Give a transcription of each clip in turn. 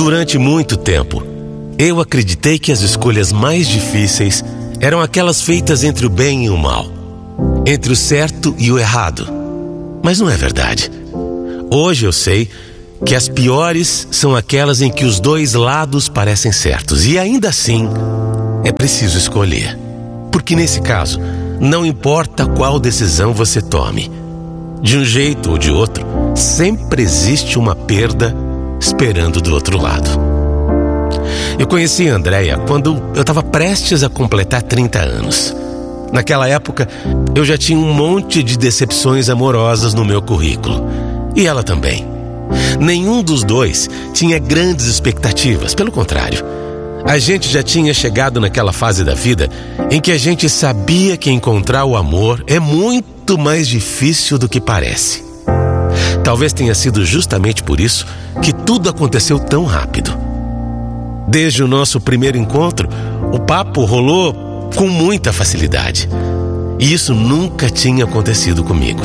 Durante muito tempo, eu acreditei que as escolhas mais difíceis eram aquelas feitas entre o bem e o mal, entre o certo e o errado. Mas não é verdade. Hoje eu sei que as piores são aquelas em que os dois lados parecem certos. E ainda assim, é preciso escolher. Porque nesse caso, não importa qual decisão você tome, de um jeito ou de outro, sempre existe uma perda esperando do outro lado. Eu conheci a Andréia quando eu estava prestes a completar 30 anos. Naquela época, eu já tinha um monte de decepções amorosas no meu currículo. E ela também. Nenhum dos dois tinha grandes expectativas, pelo contrário. A gente já tinha chegado naquela fase da vida em que a gente sabia que encontrar o amor é muito mais difícil do que parece. Talvez tenha sido justamente por isso que tudo aconteceu tão rápido. Desde o nosso primeiro encontro, o papo rolou com muita facilidade. E isso nunca tinha acontecido comigo.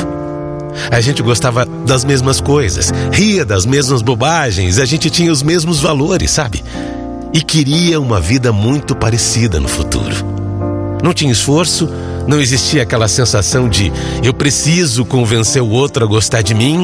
A gente gostava das mesmas coisas, ria das mesmas bobagens, a gente tinha os mesmos valores, sabe? E queria uma vida muito parecida no futuro. Não tinha esforço, não existia aquela sensação de eu preciso convencer o outro a gostar de mim.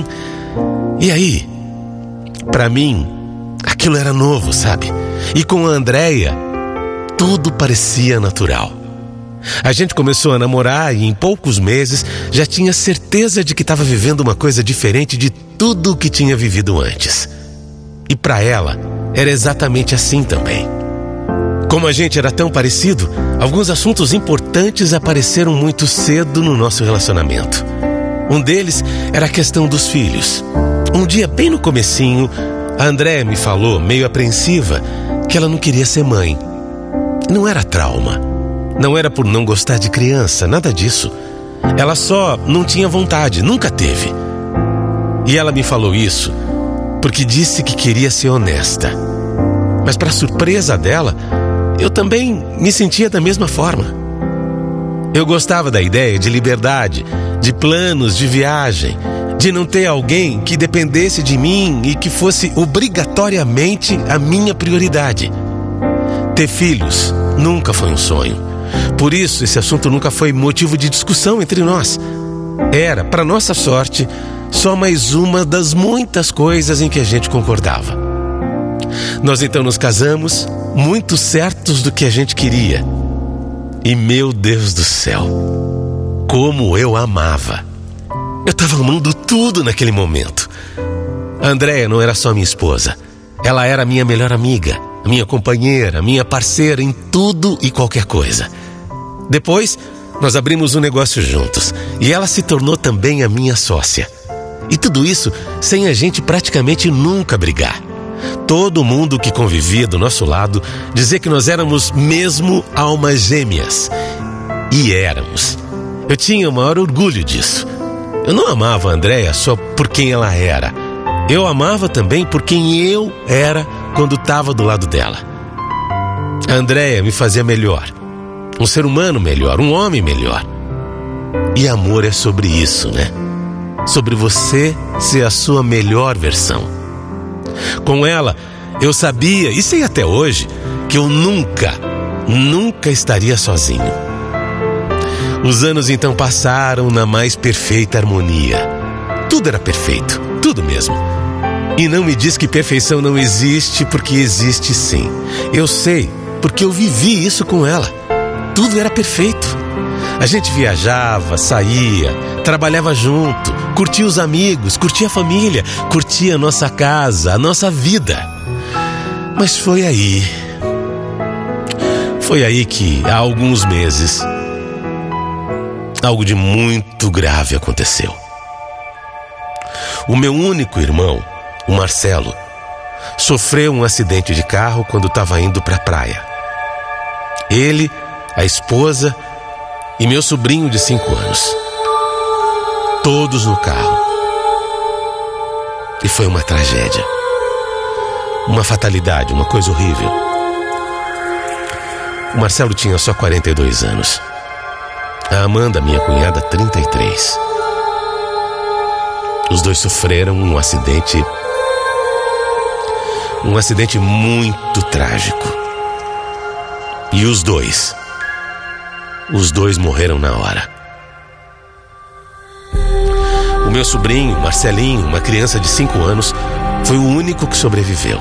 E aí, pra mim, aquilo era novo, sabe? E com a Andréia, tudo parecia natural. A gente começou a namorar e em poucos meses já tinha certeza de que estava vivendo uma coisa diferente de tudo o que tinha vivido antes. E para ela, era exatamente assim também. Como a gente era tão parecido, alguns assuntos importantes apareceram muito cedo no nosso relacionamento. Um deles era a questão dos filhos. Um dia, bem no comecinho, a Andréia me falou, meio apreensiva, que ela não queria ser mãe. Não era trauma. Não era por não gostar de criança, nada disso. Ela só não tinha vontade, nunca teve. E ela me falou isso porque disse que queria ser honesta. Mas para surpresa dela, eu também me sentia da mesma forma. Eu gostava da ideia de liberdade, de planos de viagem, de não ter alguém que dependesse de mim e que fosse obrigatoriamente a minha prioridade. Ter filhos nunca foi um sonho. Por isso, esse assunto nunca foi motivo de discussão entre nós. Era, para nossa sorte, só mais uma das muitas coisas em que a gente concordava. Nós então nos casamos, muito certos do que a gente queria. E meu Deus do céu, como eu amava! Eu estava amando tudo naquele momento. A Andréia não era só minha esposa. Ela era minha melhor amiga, minha companheira, minha parceira em tudo e qualquer coisa. Depois, nós abrimos um negócio juntos e ela se tornou também a minha sócia. E tudo isso sem a gente praticamente nunca brigar. Todo mundo que convivia do nosso lado dizia que nós éramos mesmo almas gêmeas. E éramos. Eu tinha o maior orgulho disso. Eu não amava a Andréia só por quem ela era. Eu amava também por quem eu era quando estava do lado dela. A Andréia me fazia melhor. Um ser humano melhor, um homem melhor. E amor é sobre isso, né? Sobre você ser a sua melhor versão. Com ela, eu sabia, e sei até hoje, que eu nunca estaria sozinho. Os anos então passaram na mais perfeita harmonia. Tudo era perfeito, tudo mesmo. E não me diz que perfeição não existe, porque existe sim. Eu sei, porque eu vivi isso com ela. Tudo era perfeito. A gente viajava, saía, trabalhava junto, curtia os amigos, curtia a família, curtia a nossa casa, a nossa vida. Mas foi aí que, há alguns meses, algo de muito grave aconteceu. O meu único irmão, o Marcelo, sofreu um acidente de carro quando estava indo para a praia. Ele, a esposa e meu sobrinho de 5 anos. Todos no carro. E foi uma tragédia. Uma fatalidade, uma coisa horrível. O Marcelo tinha só 42 anos. A Amanda, minha cunhada, 33. Os dois sofreram um acidente Um acidente muito trágico. E os dois morreram na hora. O meu sobrinho, Marcelinho, uma criança de 5 anos, foi o único que sobreviveu.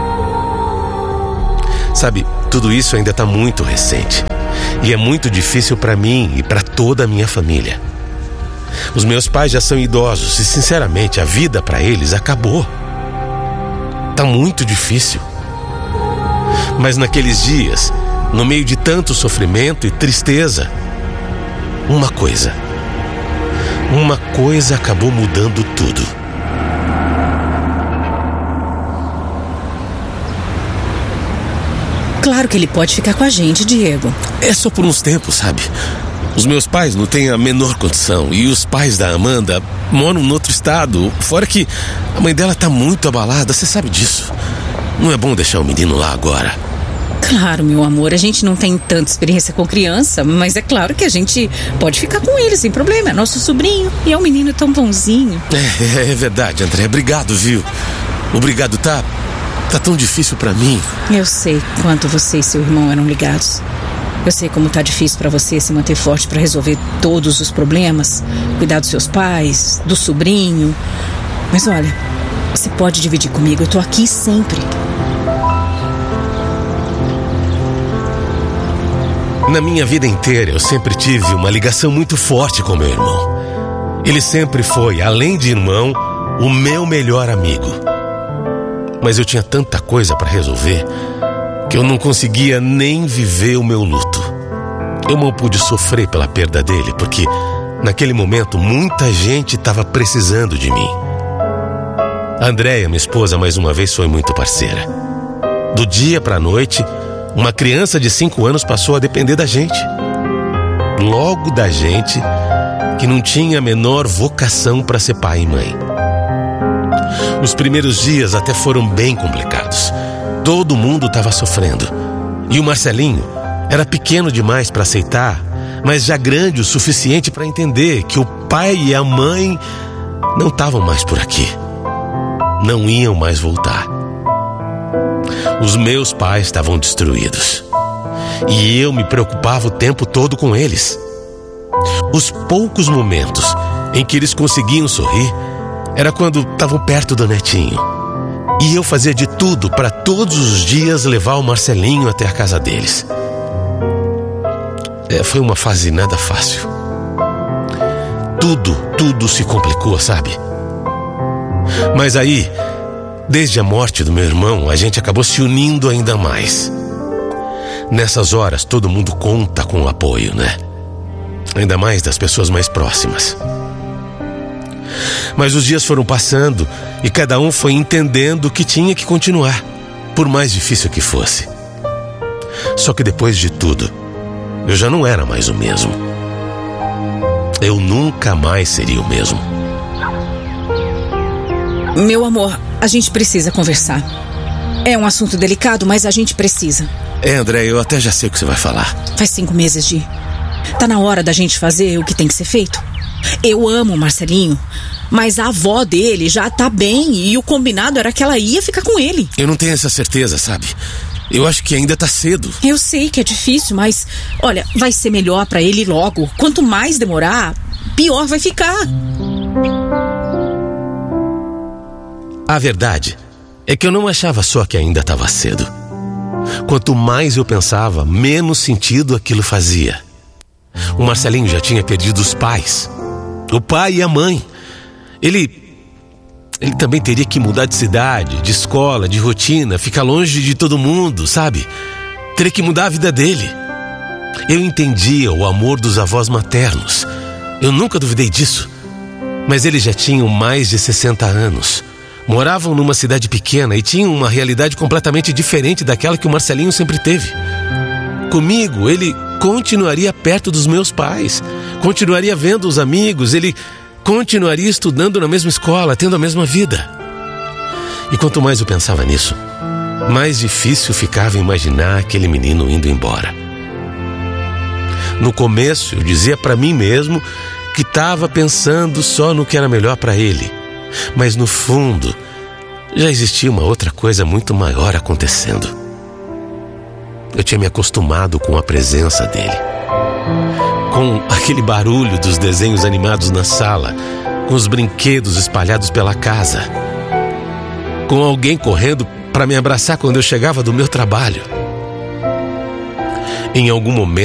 Sabe, tudo isso ainda está muito recente. E é muito difícil para mim e para toda a minha família. Os meus pais já são idosos e, sinceramente, a vida para eles acabou. Tá muito difícil. Mas naqueles dias, no meio de tanto sofrimento e tristeza, uma coisa acabou mudando tudo. Claro que ele pode ficar com a gente, Diego. É só por uns tempos, sabe? Os meus pais não têm a menor condição. E os pais da Amanda moram em outro estado. Fora que a mãe dela tá muito abalada, você sabe disso. Não é bom deixar o menino lá agora. Claro, meu amor, a gente não tem tanta experiência com criança, mas é claro que a gente pode ficar com ele sem problema. É nosso sobrinho e é um menino tão bonzinho. É verdade, André. Obrigado, viu? Obrigado, tá tão difícil pra mim. Eu sei quanto você e seu irmão eram ligados. Eu sei como tá difícil pra você se manter forte pra resolver todos os problemas, cuidar dos seus pais, do sobrinho. Mas olha, você pode dividir comigo, eu tô aqui sempre. Na minha vida inteira, eu sempre tive uma ligação muito forte com meu irmão. Ele sempre foi, além de irmão, o meu melhor amigo. Mas eu tinha tanta coisa para resolver que eu não conseguia nem viver o meu luto. Eu mal pude sofrer pela perda dele, porque naquele momento muita gente estava precisando de mim. A Andréia, minha esposa, mais uma vez foi muito parceira. Do dia para a noite, uma criança de 5 anos passou a depender da gente. Logo da gente, que não tinha a menor vocação para ser pai e mãe. Os primeiros dias até foram bem complicados. Todo mundo estava sofrendo. E o Marcelinho era pequeno demais para aceitar, mas já grande o suficiente para entender que o pai e a mãe não estavam mais por aqui. Não iam mais voltar. Os meus pais estavam destruídos. E eu me preocupava o tempo todo com eles. Os poucos momentos em que eles conseguiam sorrir era quando estavam perto do netinho. E eu fazia de tudo para todos os dias levar o Marcelinho até a casa deles. Foi uma fase nada fácil. Tudo se complicou, sabe? Mas aí, desde a morte do meu irmão, a gente acabou se unindo ainda mais. Nessas horas, todo mundo conta com o apoio, né? Ainda mais das pessoas mais próximas. Mas os dias foram passando e cada um foi entendendo que tinha que continuar, por mais difícil que fosse. Só que depois de tudo, eu já não era mais o mesmo. Eu nunca mais seria o mesmo. Meu amor, a gente precisa conversar. É um assunto delicado, mas a gente precisa. André, eu até já sei o que você vai falar. Faz 5 meses, Gi. Tá na hora da gente fazer o que tem que ser feito. Eu amo o Marcelinho, mas a avó dele já tá bem e o combinado era que ela ia ficar com ele. Eu não tenho essa certeza, sabe? Eu acho que ainda tá cedo. Eu sei que é difícil, mas olha, vai ser melhor pra ele logo. Quanto mais demorar, pior vai ficar. A verdade é que eu não achava só que ainda estava cedo. Quanto mais eu pensava, menos sentido aquilo fazia. O Marcelinho já tinha perdido os pais, o pai e a mãe. Ele também teria que mudar de cidade, de escola, de rotina, ficar longe de todo mundo, sabe? Teria que mudar a vida dele. Eu entendia o amor dos avós maternos. Eu nunca duvidei disso. Mas eles já tinham mais de 60 anos. Moravam numa cidade pequena e tinham uma realidade completamente diferente daquela que o Marcelinho sempre teve. Comigo, ele continuaria perto dos meus pais, continuaria vendo os amigos, ele continuaria estudando na mesma escola, tendo a mesma vida. E quanto mais eu pensava nisso, mais difícil ficava imaginar aquele menino indo embora. No começo, eu dizia para mim mesmo que estava pensando só no que era melhor para ele. Mas no fundo, já existia uma outra coisa muito maior acontecendo. Eu tinha me acostumado com a presença dele, com aquele barulho dos desenhos animados na sala, com os brinquedos espalhados pela casa, com alguém correndo para me abraçar quando eu chegava do meu trabalho. Em algum momento